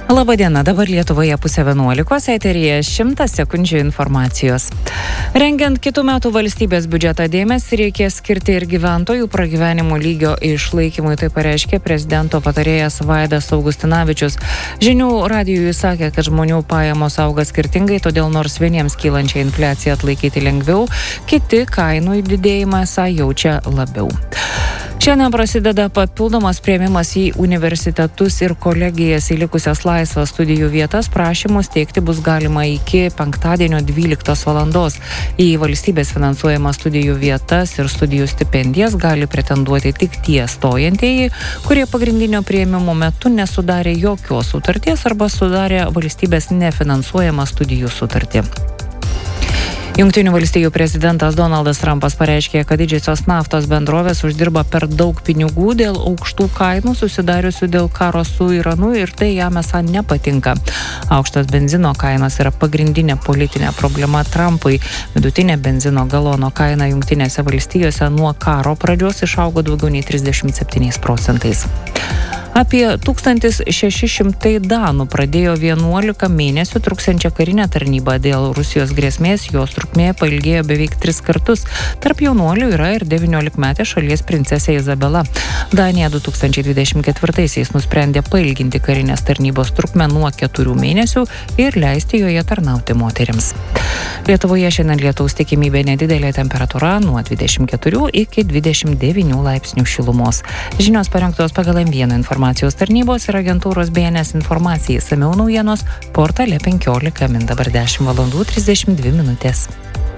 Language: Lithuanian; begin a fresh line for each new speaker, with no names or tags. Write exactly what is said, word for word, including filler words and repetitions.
Labadiena, dabar Lietuvoje pusė vienuolikos, eteryje šimtas sekundžių informacijos. Rengiant kitų metų valstybės biudžetą dėmesį reikės skirti ir gyventojų pragyvenimo lygio išlaikymui, tai pareiškė prezidento patarėjas Vaidas Augustinavičius. Žinių radijui sakė, kad žmonių pajamos auga skirtingai, todėl nors vieniems kylančią infliaciją atlaikyti lengviau, kiti kainų didėjimą esą jaučia labiau. Šiandien prasideda papildomas priėmimas į universitetus ir kolegijas į likusias laisvas studijų vietas. Prašymus teikti bus galima iki penktadienio dvyliktos valandos. Į valstybės finansuojamas studijų vietas ir studijų stipendijas gali pretenduoti tik tie stojantieji, kurie pagrindinio priėmimo metu nesudarė jokios sutarties arba sudarė valstybės nefinansuojamą studijų sutartį. Jungtinių valstijų prezidentas Donaldas Trumpas pareiškė, kad didžiosios naftos bendrovės uždirba per daug pinigų dėl aukštų kainų susidariusių dėl karo su Iranu ir tai jam esą nepatinka. Aukštos benzino kainos yra pagrindinė politinė problema Trumpui. Vidutinė benzino galono kaina Jungtinėse valstijose nuo karo pradžios išaugo daugiau nei trisdešimt septyniais procentais. Apie tūkstantis šeši šimtai danų pradėjo vienuolika mėnesių truksiančią karinę tarnybą. Dėl Rusijos grėsmės jos trukmė pailgėjo beveik tris kartus. Tarp jaunuolių yra ir devyniolikmetė šalies princesė Izabela. Danija du tūkstančiai dvidešimt ketvirtaisiais nusprendė pailginti karinės tarnybos trukmę nuo keturių mėnesių ir leisti joje tarnauti moterims. Lietuvoje šiandien lietaus tikimybė nedidelė, temperatūra nuo dvidešimt keturių iki dvidešimt devynių laipsnių šilumos. Žinios parengtos pagal M vieną informacijos tarnybos ir agentūros B N S informacijai. Išsamiau naujienos portale penkiolika min, dabar dešimt valandų trisdešimt dvi minutės.